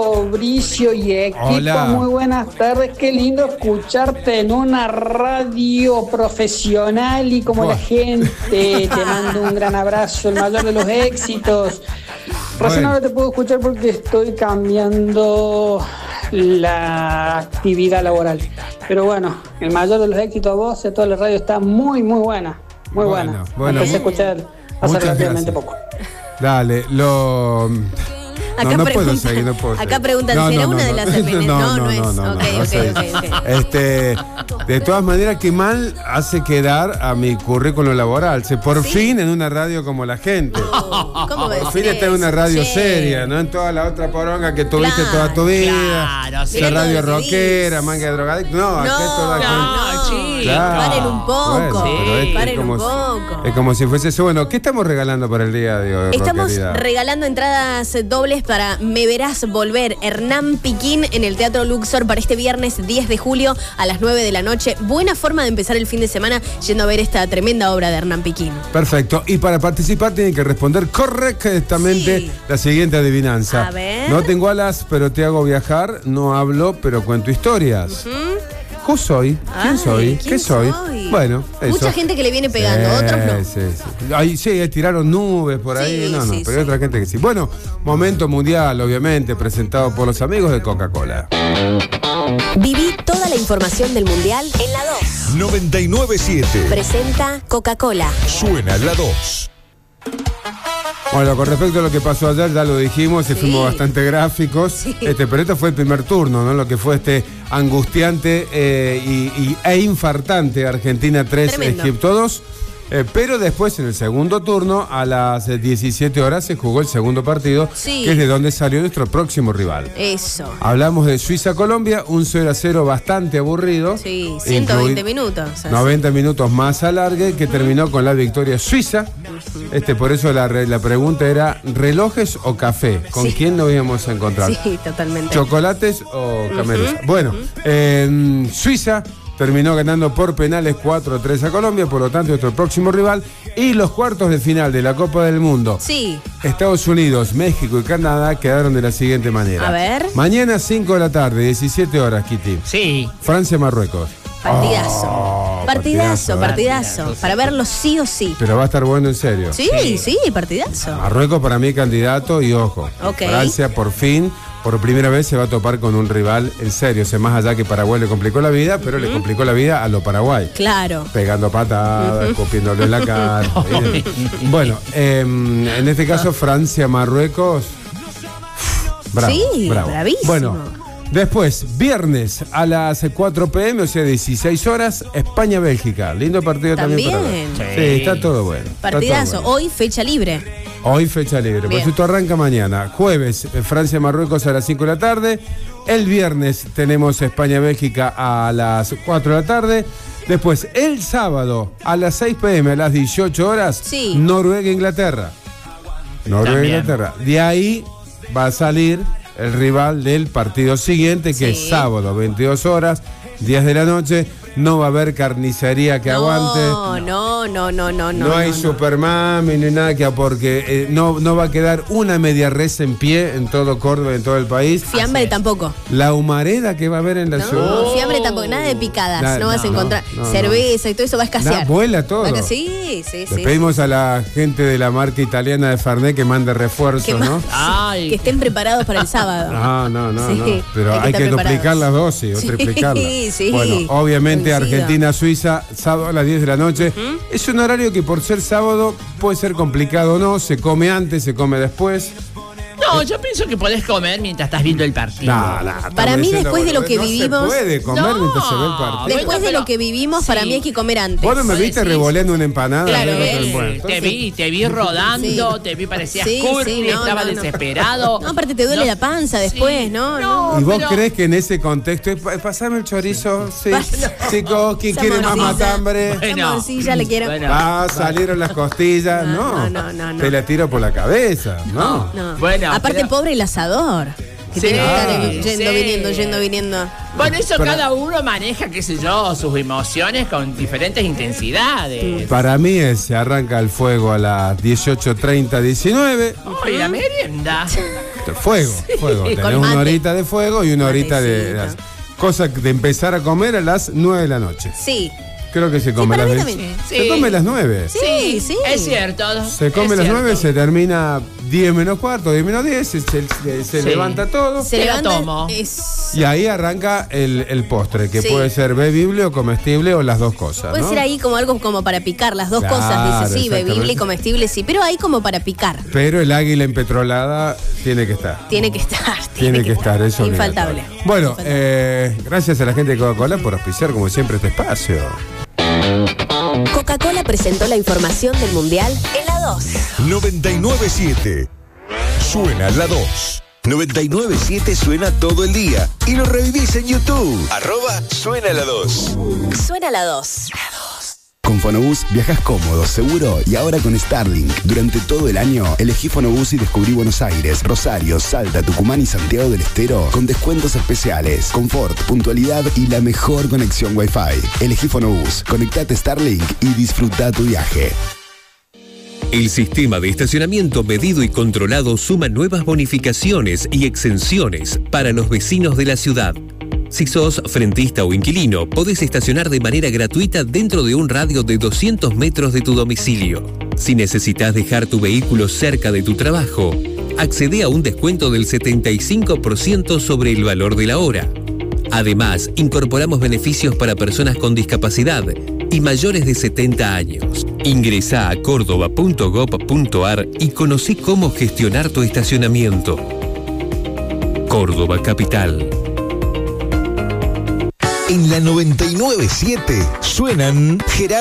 Fabricio y equipo, Hola. muy buenas tardes. Qué lindo escucharte en una radio profesional y como la gente. Te mando un gran abrazo, el mayor de los éxitos. Recién ahora te puedo escuchar porque estoy cambiando la actividad laboral. Pero bueno, el mayor de los éxitos a vos y a toda la radio está muy buena. Muy buena. Empecé a escuchar hace relativamente poco. Dale, Acá no puedo seguir. Acá preguntan, ¿será una de las FNs? No es. Ok. De todas maneras, qué mal hace quedar a mi currículum laboral. Por fin en una radio como la gente. ¿Cómo ves? Por fin está en una radio seria, no en toda la otra poronga que tuviste toda tu vida. Claro, sí. La radio rockera, manga de drogadicto. No, acá es toda gente. Claro. Paren un poco. Bueno, Paren un poco. Es como si fuese eso. Bueno, ¿qué estamos regalando para el día de hoy? Estamos rockeridad? regalando entradas dobles para Me Verás Volver, Hernán Piquín en el Teatro Luxor para este viernes 10 de julio a las 9 de la noche. Buena forma de empezar el fin de semana yendo a ver esta tremenda obra de Hernán Piquín. Perfecto. Y para participar tienen que responder correctamente la siguiente adivinanza. A ver. No tengo alas, pero te hago viajar. No hablo, pero cuento historias. ¿Who soy? ¿Quién soy? ¿Qué soy? Bueno, eso. Mucha gente que le viene pegando, otros no. Sí. Ahí tiraron nubes por ahí. Pero hay otra gente que sí. Bueno, momento mundial, obviamente, presentado por los amigos de Coca-Cola. Viví toda la información del mundial en la 2. 99.7. Presenta Coca-Cola. Suena la 2. Bueno, con respecto a lo que pasó ayer, ya lo dijimos y fuimos bastante gráficos. Pero esto fue el primer turno, ¿no? Lo que fue este angustiante e infartante Argentina 3, Tremendo. Egipto 2. Pero después, en el segundo turno, a las 17 horas, se jugó el segundo partido, que es de donde salió nuestro próximo rival. Eso. Hablamos de Suiza-Colombia, un 0-0 bastante aburrido. Sí, 120 minutos. 90 minutos más alargue, que terminó con la victoria suiza. Por eso la pregunta era, ¿relojes o café? ¿Con quién nos íbamos a encontrar? Sí, totalmente. ¿Chocolates o camelos? Bueno, Suiza terminó ganando por penales 4-3 a Colombia, por lo tanto nuestro próximo rival. Y los cuartos de final de la Copa del Mundo. Sí. Estados Unidos, México y Canadá quedaron de la siguiente manera. A ver. Mañana 5 de la tarde, 17 horas, Kitty. Sí. Francia-Marruecos. Partidazo. Para verlo sí o sí. Pero va a estar bueno en serio. Sí, partidazo. Marruecos para mí candidato y ojo. Francia por fin, por primera vez se va a topar con un rival en serio. Más allá que Paraguay le complicó la vida, pero le complicó la vida a lo Paraguay. Claro. Pegando patadas, escupiéndole en la cara. Bueno, en este caso Francia-Marruecos. Bravo, bravísimo. Bueno. Después, viernes a las 4 p.m., o sea, 16 horas, España-Bélgica. Lindo partido también para ver. Sí, está todo bueno. Partidazo. Hoy fecha libre. Hoy fecha libre. Por esto arranca mañana. Jueves, Francia-Marruecos a las 5 de la tarde. El viernes tenemos España-Bélgica a las 4 de la tarde. Después, el sábado a las 6 p.m., a las 18 horas, Noruega-Inglaterra. Noruega-Inglaterra. De ahí va a salir el rival del partido siguiente, que es sábado, 22 horas, 10 de la noche. No va a haber carnicería que aguante. No hay Supermami ni nada que porque no va a quedar una media res en pie en todo Córdoba, en todo el país. Fiambre tampoco. La humareda que va a haber en la ciudad. Fiambre tampoco, nada de picadas. No vas a encontrar cerveza y todo eso va a escasear. Vuela todo. Sí. Le pedimos a la gente de la marca italiana de Fernet que mande refuerzos, ¿no? Que estén preparados para el sábado. No. Pero hay que duplicar las dosis o triplicarlas. Bueno, obviamente Argentina-Suiza, sábado a las 10 de la noche. Es un horario que por ser sábado puede ser complicado o no. Se come antes, se come después. No, yo pienso que podés comer mientras estás viendo el partido. Para mí, después de lo que vivimos. No se puede comer mientras se ve el partido. Después de lo que vivimos, para mí hay que comer antes. Vos no me viste revoleando una empanada. Claro, te vi rodando, te vi, parecías Courtney, estaba desesperado. No, aparte te duele la panza después, ¿no? ¿Y vos crees que en ese contexto pasame el chorizo? Sí. Chicos, ¿quién quiere más matambre? Morcilla le quiero. Salieron las costillas. No. Te la tiro por la cabeza. No. Bueno. Aparte, pobre el asador. Que tiene que estar yendo, viniendo. Bueno, eso cada uno maneja, qué sé yo, sus emociones con diferentes intensidades. Para mí se arranca el fuego a las 18:30, 19. ¡Ay, la merienda! Fuego. Tenés Con una mate. horita de fuego y una horita de... Matecito. Cosa de empezar a comer a las 9 de la noche. Sí. Creo que se come a para las mí 20. también. Se come a las 9. Sí, sí. Es cierto. Se come a las 9, se termina 10 menos cuarto, 10 menos 10, se levanta todo. Se Te la levanta. tomo. Y ahí arranca el postre, que Sí. puede ser bebible o comestible o las dos cosas. Puede ¿no? ser ahí como algo como para picar, las dos Claro, cosas. Dice, sí, bebible y exactamente. comestible, sí. Pero hay como para picar. Pero el águila empetrolada tiene que estar. Tiene que estar. Tiene que estar, eso. Infaltable. obligatorio. Bueno, Infaltable. gracias a la gente de Coca-Cola por auspiciar como siempre este espacio. Coca-Cola presentó la información del Mundial en la 2. 997. Suena la 2. 997 suena todo el día. Y lo revivís en YouTube. @suena la 2. Suena la 2. Con Fonobús viajas cómodo, seguro y ahora con Starlink. Durante todo el año, elegí Fonobús y descubrí Buenos Aires, Rosario, Salta, Tucumán y Santiago del Estero con descuentos especiales, confort, puntualidad y la mejor conexión Wi-Fi. Elegí Fonobús, conectate Starlink y disfruta tu viaje. El sistema de estacionamiento medido y controlado suma nuevas bonificaciones y exenciones para los vecinos de la ciudad. Si sos frentista o inquilino, podés estacionar de manera gratuita dentro de un radio de 200 metros de tu domicilio. Si necesitas dejar tu vehículo cerca de tu trabajo, accede a un descuento del 75% sobre el valor de la hora. Además, incorporamos beneficios para personas con discapacidad y mayores de 70 años. Ingresá a córdoba.gov.ar y conocí cómo gestionar tu estacionamiento. Córdoba Capital. En la 997 suenan Gerardo